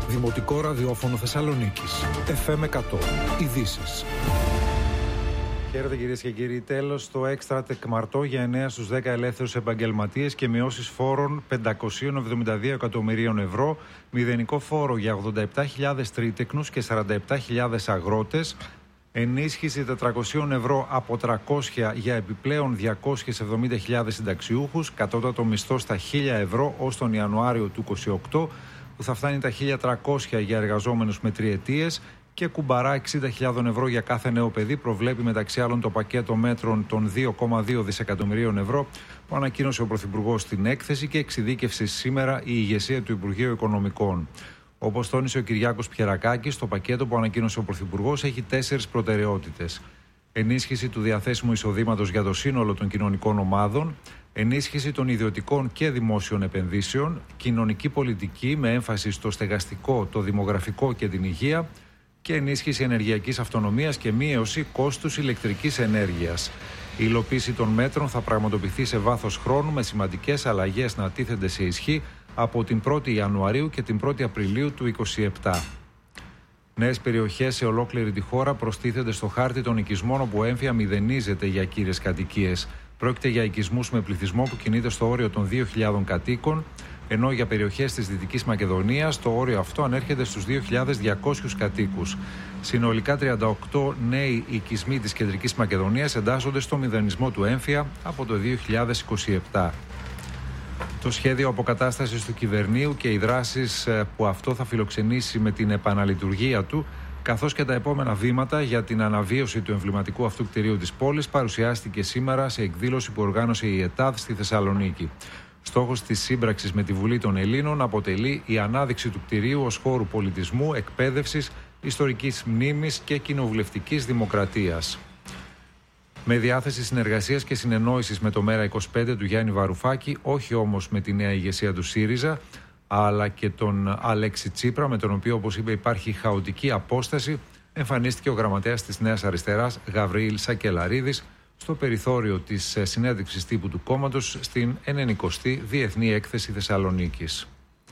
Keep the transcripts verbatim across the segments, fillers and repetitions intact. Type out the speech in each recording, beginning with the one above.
Δημοτικό ραδιόφωνο Θεσσαλονίκης. εφ εμ εκατό. Ειδήσεις. Χαίρετε κυρίες και κύριοι. Τέλος στο έξτρα τεκμαρτό για εννέα στους δέκα ελεύθερους επαγγελματίες και μειώσεις φόρων πεντακόσια εβδομήντα δύο εκατομμυρίων ευρώ, μηδενικό φόρο για ογδόντα επτά χιλιάδες τρίτεκνους και σαράντα επτά χιλιάδες αγρότες, ενίσχυση τετρακόσια ευρώ από τριακόσια για επιπλέον διακόσιες εβδομήντα χιλιάδες συνταξιούχους, κατώτατο μισθό στα χίλια ευρώ ως τον Ιανουάριο του είκοσι οκτώ, που θα φτάνει τα χίλια τριακόσια για εργαζόμενους με τριετίες, και κουμπαρά εξήντα χιλιάδες ευρώ για κάθε νέο παιδί, προβλέπει μεταξύ άλλων το πακέτο μέτρων των δύο κόμμα δύο δισεκατομμυρίων ευρώ που ανακοίνωσε ο Πρωθυπουργός στην έκθεση και εξειδίκευσε σήμερα η ηγεσία του Υπουργείου Οικονομικών. Όπως τόνισε ο Κυριάκος Πιερακάκης, το πακέτο που ανακοίνωσε ο Πρωθυπουργός έχει τέσσερις προτεραιότητες. Ενίσχυση του διαθέσιμου εισοδήματος για το σύνολο των κοινωνικών ομάδων, ενίσχυση των ιδιωτικών και δημόσιων επενδύσεων, κοινωνική πολιτική με έμφαση στο στεγαστικό, το δημογραφικό και την υγεία, και ενίσχυση ενεργειακής αυτονομίας και μείωση κόστους ηλεκτρικής ενέργειας. Η υλοποίηση των μέτρων θα πραγματοποιηθεί σε βάθος χρόνου, με σημαντικές αλλαγές να τίθενται σε ισχύ από την πρώτη Ιανουαρίου και την πρώτη Απριλίου του είκοσι επτά. Νέες περιοχές σε ολόκληρη τη χώρα προστίθενται στο χάρτη των οικισμών, όπου έμφυα μηδενίζεται για κύριες κατοικίες. Πρόκειται για οικισμούς με πληθυσμό που κινείται στο όριο των δύο χιλιάδων κατοίκων, ενώ για περιοχές της Δυτικής Μακεδονίας το όριο αυτό ανέρχεται στους δύο χιλιάδες διακόσιους κατοίκους. Συνολικά τριάντα οκτώ νέοι οικισμοί της Κεντρικής Μακεδονίας εντάσσονται στο μηδενισμό του έμφυα από το δύο χιλιάδες είκοσι επτά. Το σχέδιο αποκατάστασης του Κυβερνείου και οι δράσεις που αυτό θα φιλοξενήσει με την επαναλειτουργία του, καθώς και τα επόμενα βήματα για την αναβίωση του εμβληματικού αυτού κτηρίου της πόλης, παρουσιάστηκε σήμερα σε εκδήλωση που οργάνωσε η ΕΤΑΔ στη Θεσσαλονίκη. Στόχος της σύμπραξης με τη Βουλή των Ελλήνων αποτελεί η ανάδειξη του κτηρίου ως χώρου πολιτισμού, εκπαίδευσης, ιστορικής μνήμης και κοινοβουλευτικής δημοκρατίας. Με διάθεση συνεργασίας και συνεννόησης με το ΜΕΡΑ είκοσι πέντε του Γιάννη Βαρουφάκη, όχι όμως με τη νέα ηγεσία του ΣΥΡΙΖΑ, αλλά και τον Αλέξη Τσίπρα, με τον οποίο, όπως είπε, υπάρχει χαοτική απόσταση, εμφανίστηκε ο γραμματέας της Νέας Αριστεράς, Γαβριήλ Σακελαρίδης, στο περιθώριο της συνέντευξης τύπου του κόμματος στην ενενηκοστή Διεθνή Έκθεση Θεσσαλονίκης.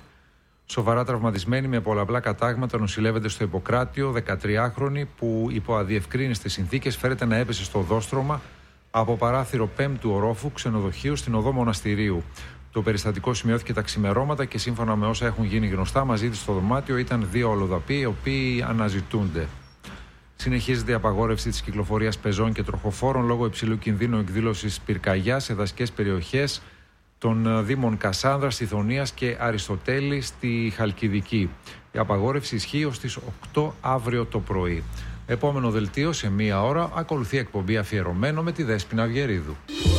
Σοβαρά τραυματισμένη με πολλαπλά κατάγματα νοσηλεύεται στο Ιπποκράτιο δεκατριάχρονη που υπό αδιευκρίνιστες συνθήκες φέρεται να έπεσε στο δόστρωμα από παράθυρο πέμπτου ορόφου ξενοδοχείου στην οδό Μοναστηρίου. Το περιστατικό σημειώθηκε τα ξημερώματα και σύμφωνα με όσα έχουν γίνει γνωστά, μαζί της στο δωμάτιο ήταν δύο αλλοδαποί, οι οποίοι αναζητούνται. Συνεχίζεται η απαγόρευση της κυκλοφορίας πεζών και τροχοφόρων λόγω υψηλού κινδύνου εκδήλωσης πυρκαγιάς σε δασικές περιοχές των δήμων Κασάνδρας, Τιθωνίας και Αριστοτέλη στη Χαλκιδική. Η απαγόρευση ισχύει ως τις οκτώ αύριο το πρωί. Επόμενο δελτίο σε μία ώρα, ακολουθεί εκπομπή αφιερωμένο με τη Δέσποινα Αυγερίδου.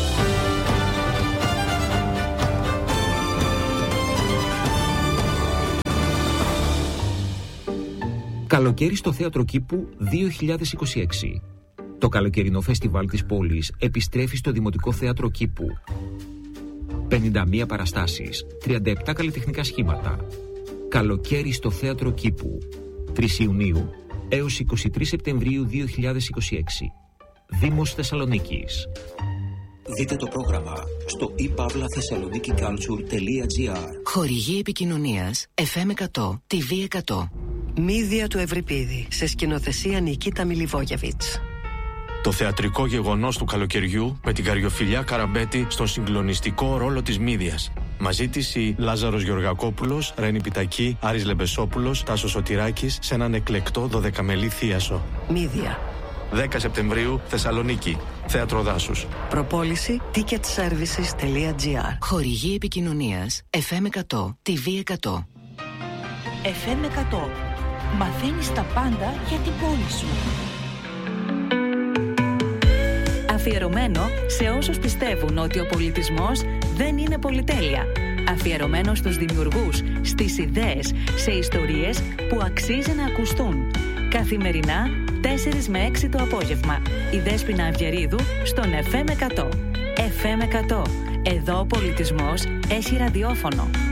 Καλοκαίρι στο Θέατρο Κήπου δύο χιλιάδες είκοσι έξι. Το καλοκαιρινό φεστιβάλ της πόλης επιστρέφει στο Δημοτικό Θέατρο Κήπου. πενήντα μία παραστάσεις, τριάντα επτά καλλιτεχνικά σχήματα. Καλοκαίρι στο Θέατρο Κήπου. τρεις Ιουνίου έως είκοσι τρεις Σεπτεμβρίου δύο χιλιάδες είκοσι έξι. Δήμος Θεσσαλονίκης. Δείτε το πρόγραμμα στο i pavla thessaloniki culture τελεία gr. Χορηγή επικοινωνίας εφ εμ εκατό, τι βι εκατό. Μύδια του Ευρυπίδη, σε σκηνοθεσία Νικίτα Μιλιβόγεβιτς. Το θεατρικό γεγονός του καλοκαιριού με την Καριοφιλιά Καραμπέτη στον συγκλονιστικό ρόλο της Μύδιας. Μαζί της η Λάζαρος Γεωργακόπουλος, Ρένη Πιτακή, Άρης Λεμπεσόπουλος, Τάσος Σωτηράκης σε έναν εκλεκτό δωδεκαμελή θίασο. Μύδια. δέκα Σεπτεμβρίου, Θεσσαλονίκη. Θέατρο Δάσους. Προπόληση ticket services τελεία gr. Χορηγή επικοινωνίας εφ εμ εκατό, τι βι εκατό. εφ εμ εκατό. Μαθαίνεις τα πάντα για την πόλη σου. Αφιερωμένο σε όσους πιστεύουν ότι ο πολιτισμός δεν είναι πολυτέλεια. Αφιερωμένο στους δημιουργούς, στις ιδέες, σε ιστορίες που αξίζει να ακουστούν. Καθημερινά, τέσσερις με έξι το απόγευμα. Η Δέσποινα Αυγερίδου στον εφ εμ εκατό. εφ εμ εκατό. Εδώ ο πολιτισμός έχει ραδιόφωνο.